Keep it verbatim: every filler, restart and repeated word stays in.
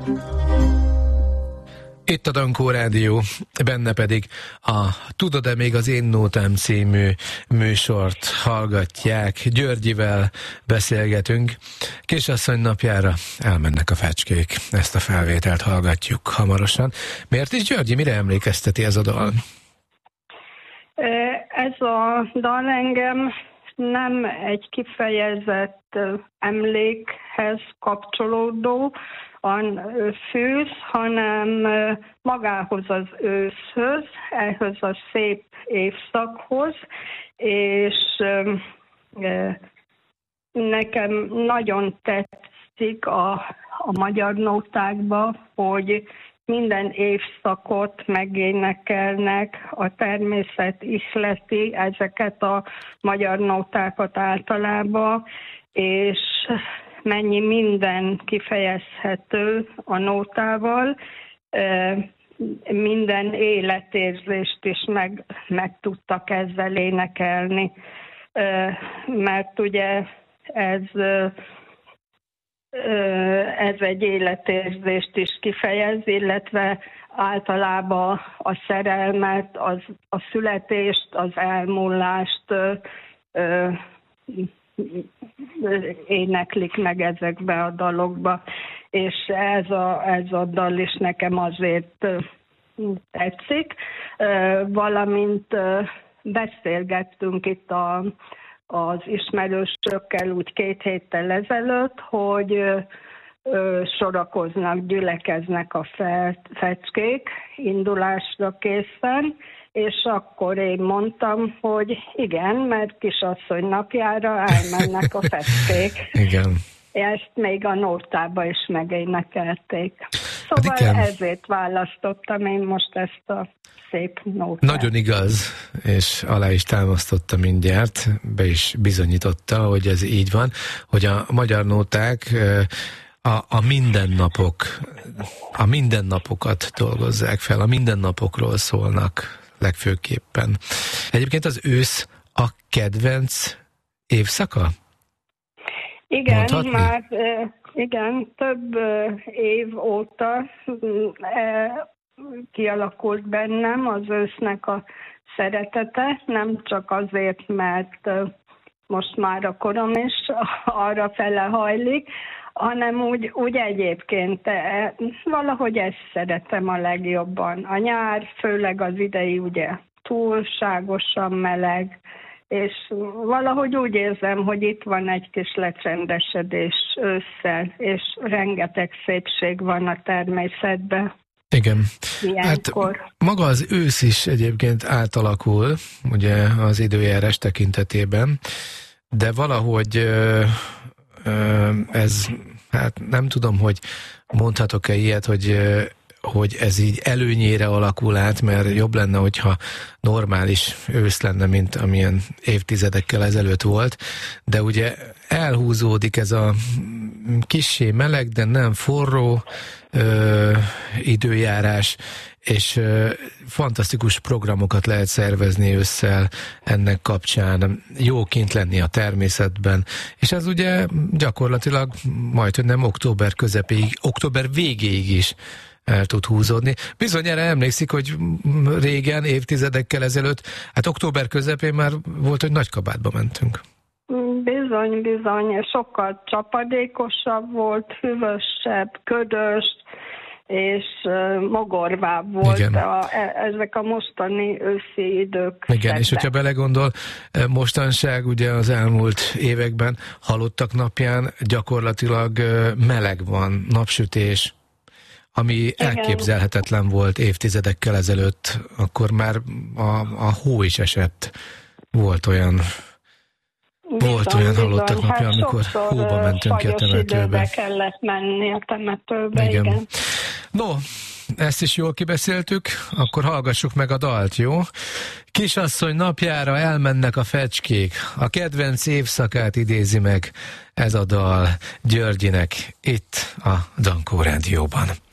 Itt a Dankó Rádió, benne pedig a Tudod-e még az én nótám című műsort hallgatják. Györgyivel beszélgetünk. Kisasszony napjára elmennek a fecskék. Ezt a felvételt hallgatjuk hamarosan. Miért is, Györgyi, mire emlékezteti ez a dal? Ez a dal engem nem egy kifejezett emlékhez kapcsolódó fűz, hanem magához az őszhöz, ehhez a szép évszakhoz, és nekem nagyon tetszik a, a magyar nótákba, hogy minden évszakot megénekelnek, a természet ihleti ezeket a magyar nótákat általában, és mennyi minden kifejezhető a nótával, minden életérzést is meg, meg tudtak ezzel énekelni, mert ugye ez, ez egy életérzést is kifejez, illetve általában a szerelmet, az, a születést, az elmúlást éneklik meg ezekbe a dalokba, és ez a, ez a dal is nekem azért tetszik, valamint beszélgettünk itt a, az ismerősökkel úgy két héttel ezelőtt, hogy sorakoznak, gyülekeznek a fecskék indulásra készen, és akkor én mondtam, hogy igen, mert Kisasszony napjára elmennek a fecskék. Igen. Ezt még a nótába is megénekelték. Szóval hát ezért választottam én most ezt a szép nótát. Nagyon igaz, és alá is támasztotta mindjárt, be is bizonyította, hogy ez így van, hogy a magyar nóták a, a mindennapok, a mindennapokat dolgozzák fel, a mindennapokról szólnak legfőképpen. Egyébként az ősz a kedvenc évszaka? Igen, mondhatni? már igen, több év óta kialakult bennem az ősznek a szeretete, nem csak azért, mert most már a korom is arra fele hajlik, hanem úgy, úgy egyébként valahogy ezt szeretem a legjobban. A nyár, főleg az idei ugye túlságosan meleg, és valahogy úgy érzem, hogy itt van egy kis lecsendesedés ősszel, és rengeteg szépség van a természetben. Igen. Ilyenkor. Hát maga az ősz is egyébként átalakul, ugye az időjárás tekintetében, de valahogy ez, hát nem tudom, hogy mondhatok-e ilyet, hogy, hogy ez így előnyére alakul át, mert jobb lenne, hogyha normális ősz lenne, mint amilyen évtizedekkel ezelőtt volt, de ugye elhúzódik ez a kissé meleg, de nem forró ö, időjárás, és ö, fantasztikus programokat lehet szervezni ősszel ennek kapcsán, jó kint lenni a természetben, és ez ugye gyakorlatilag majdnem nem október közepéig, október végéig is el tud húzódni. Bizonyára emlékszik, hogy régen, évtizedekkel ezelőtt, hát október közepén már volt, hogy Nagykabátba mentünk. Bizony, bizony, sokkal csapadékosabb volt, hűvösebb, ködös, és mogorvább volt a, ezek a mostani őszi idők. Igen, szedbe. És hogyha belegondol, mostanság ugye az elmúlt években halottak napján gyakorlatilag meleg van, napsütés, ami igen. elképzelhetetlen volt évtizedekkel ezelőtt, akkor már a, a hó is esett. Volt olyan Bizony, volt olyan halottak bizony. napja, hát amikor hóba mentünk ki a temetőbe. Kellett menni a temetőbe, igen. igen. No, ezt is jól kibeszéltük, akkor hallgassuk meg a dalt, jó? Kisasszony napjára elmennek a fecskék, a kedvenc évszakát idézi meg ez a dal Györgyinek itt a Dankó Rádióban.